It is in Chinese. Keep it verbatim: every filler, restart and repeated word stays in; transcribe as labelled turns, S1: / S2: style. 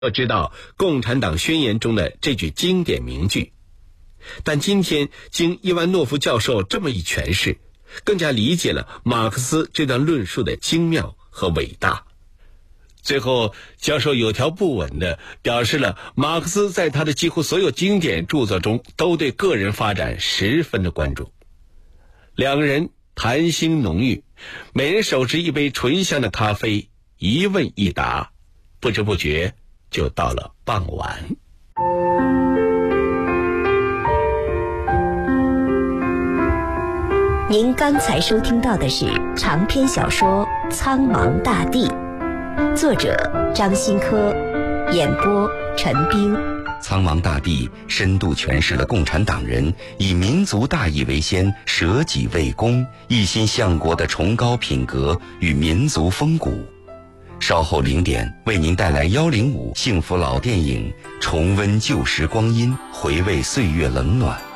S1: 要知道共产党宣言中的这句经典名句，但今天经伊万诺夫教授这么一诠释，更加理解了马克思这段论述的精妙和伟大。最后，教授有条不紊地表示了马克思在他的几乎所有经典著作中都对个人发展十分的关注。两个人谈心浓郁，每人手持一杯醇香的咖啡，一问一答，不知不觉就到了傍晚。
S2: 您刚才收听到的是长篇小说《苍茫大地》，作者张新科，演播陈冰。
S3: 苍茫大地深度诠释了共产党人以民族大义为先、舍己为公、一心向国的崇高品格与民族风骨。稍后零点为您带来幺零五幸福老电影，重温旧时光阴，回味岁月冷暖。